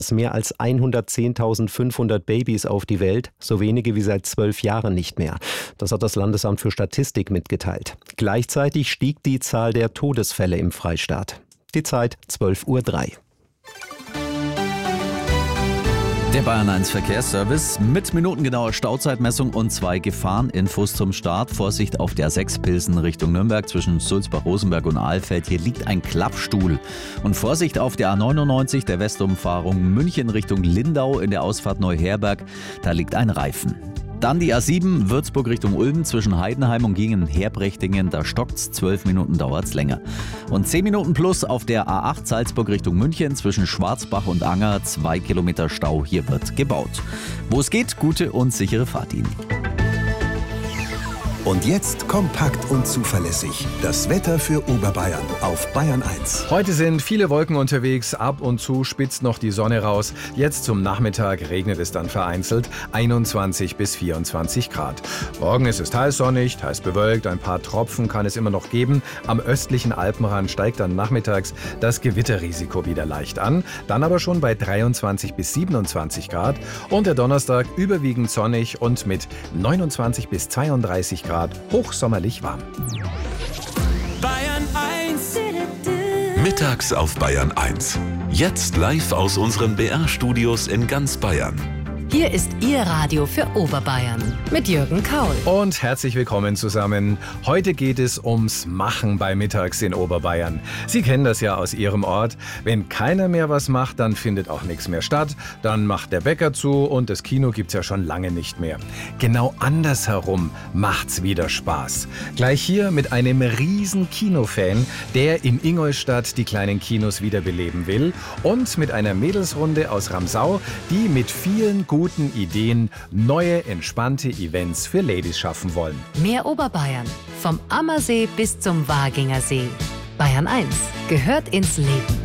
Mehr als 110.500 Babys auf die Welt, so wenige wie seit 12 Jahren nicht mehr. Das hat das Landesamt für Statistik mitgeteilt. Gleichzeitig stieg die Zahl der Todesfälle im Freistaat. Die Zeit 12:03 Uhr. Der Bayern 1 Verkehrsservice mit minutengenauer Stauzeitmessung und 2 Gefahreninfos zum Start. Vorsicht auf der A6 Pilsen Richtung Nürnberg zwischen Sulzbach-Rosenberg und Ahlfeld. Hier liegt ein Klappstuhl. Und Vorsicht auf der A99 der Westumfahrung München Richtung Lindau in der Ausfahrt Neuherberg. Da liegt ein Reifen. Dann die A7 Würzburg Richtung Ulm zwischen Heidenheim und Gingen-Herbrechtingen. Da stockt's, 12 Minuten dauert's länger. Und 10 Minuten plus auf der A8 Salzburg Richtung München zwischen Schwarzbach und Anger. 2 Kilometer Stau, hier wird gebaut. Wo es geht, gute und sichere Fahrt Ihnen. Und jetzt kompakt und zuverlässig. Das Wetter für Oberbayern auf Bayern 1. Heute sind viele Wolken unterwegs, ab und zu spitzt noch die Sonne raus. Jetzt zum Nachmittag regnet es dann vereinzelt, 21 bis 24 Grad. Morgen ist es teils sonnig, teils bewölkt, ein paar Tropfen kann es immer noch geben. Am östlichen Alpenrand steigt dann nachmittags das Gewitterrisiko wieder leicht an, dann aber schon bei 23 bis 27 Grad. Und der Donnerstag überwiegend sonnig und mit 29 bis 32 Grad hochsommerlich warm. Bayern 1. Mittags auf Bayern 1. Jetzt live aus unseren BR-Studios in ganz Bayern. Hier ist Ihr Radio für Oberbayern mit Jürgen Kaul. Und herzlich willkommen zusammen. Heute geht es ums Machen bei Mittags in Oberbayern. Sie kennen das ja aus Ihrem Ort. Wenn keiner mehr was macht, dann findet auch nichts mehr statt. Dann macht der Bäcker zu und das Kino gibt's ja schon lange nicht mehr. Genau andersherum macht's wieder Spaß. Gleich hier mit einem riesen Kinofan, der in Ingolstadt die kleinen Kinos wiederbeleben will. Und mit einer Mädelsrunde aus Ramsau, die mit vielen guten Ideen neue, entspannte Events für Ladies schaffen wollen. Mehr Oberbayern. Vom Ammersee bis zum Waginger See. Bayern 1 gehört ins Leben.